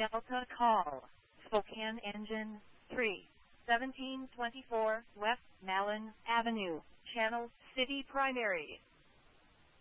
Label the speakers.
Speaker 1: Delta call. Spokane Engine 3. 1724 West Malin Avenue, Channel City Primary.